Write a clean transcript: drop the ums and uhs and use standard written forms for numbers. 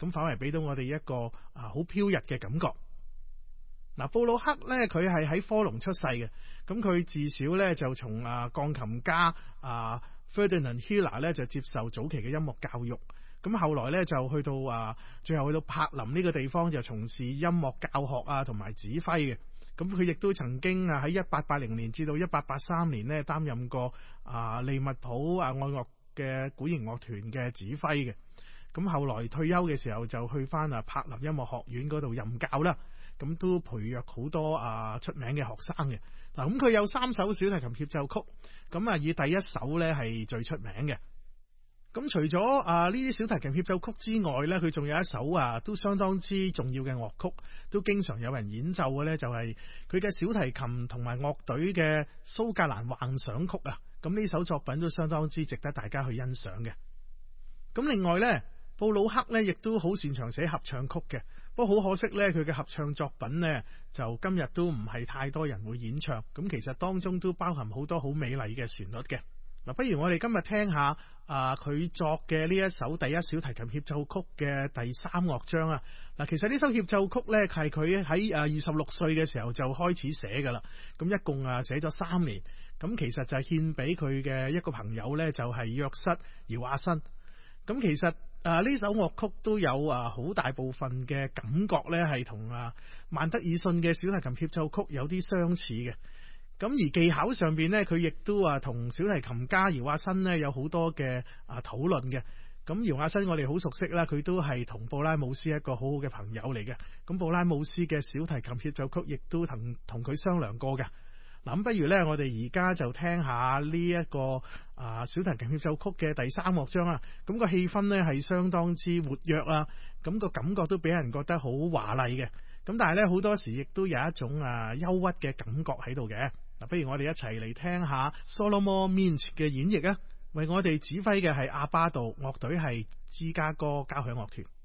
咁反而俾到我哋一個好飄逸嘅感覺。嗱，布魯克咧佢係喺科隆出世嘅，咁佢自小咧就從鋼琴家Ferdinand Hiller 咧就接受早期嘅音樂教育，咁後來咧就去到最後去到柏林呢個地方就從事音樂教學同埋指揮嘅。咁佢亦都曾經喺1880年至到1883年咧擔任過利物浦愛樂嘅管弦樂團嘅指揮嘅。咁後來退休嘅時候就去翻柏林音樂學院嗰度任教啦。咁都培育好多出名嘅學生嘅。嗱，咁佢有3首小提琴協奏曲，咁以第一首咧係最出名嘅。咁除咗呢啲小提琴協奏曲之外咧，佢仲有一首都相當之重要嘅樂曲，都經常有人演奏嘅咧，就係佢嘅小提琴同埋樂隊嘅蘇格蘭幻想曲啊。咁呢首作品都相當之值得大家去欣賞嘅。咁另外咧，布魯克咧亦都好擅長寫合唱曲嘅，不過好可惜咧，佢嘅合唱作品咧就今日都唔係太多人會演唱。咁其實當中都包含好多好美麗嘅旋律嘅。嗱，不如我哋今日聽下佢作嘅呢一首第一小提琴協奏曲嘅第3樂章啊。嗱，其實呢首協奏曲咧係佢喺26歲嘅時候就開始寫噶啦，咁一共寫咗3年。咁其實就係獻俾佢嘅一個朋友咧，就係約瑟姚亞新。咁其實呢首樂曲都有好大部分嘅感覺咧，係同曼德爾遜嘅小提琴協奏曲有啲相似嘅。咁而技巧上邊咧，佢亦都同小提琴家姚亞新咧有好多嘅討論嘅。咁姚亞新我哋好熟悉啦，佢都係同布拉姆斯一個好好嘅朋友嚟嘅。咁布拉姆斯嘅小提琴協奏曲亦都同佢商量過嘅。嗱，咁不如咧，我哋而家就聽下呢一個小提琴協奏曲嘅第3樂章啊。咁個氣氛咧係相當之活躍啊，咁個感覺都俾人覺得好華麗嘅。咁但係咧好多時亦都有一種憂鬱嘅感覺喺度嘅。嗱，不如我哋一齊嚟聽下 Solomon Mintz 嘅演繹啊。為我哋指揮嘅係阿巴杜，樂隊係芝加哥交響樂團。